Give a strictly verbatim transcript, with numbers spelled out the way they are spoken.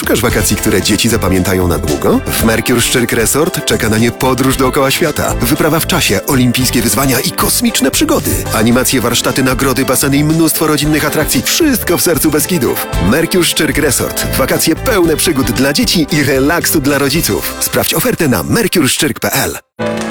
Szukasz wakacji, które dzieci zapamiętają na długo? W Mercure Szczyrk Resort czeka na nie podróż dookoła świata. Wyprawa w czasie, olimpijskie wyzwania i kosmiczne przygody. Animacje, warsztaty, nagrody, baseny i mnóstwo rodzinnych atrakcji. Wszystko w sercu Beskidów. Mercure Szczyrk Resort. Wakacje pełne przygód dla dzieci i relaksu dla rodziców. Sprawdź ofertę na mercure szczyrk kropka p l.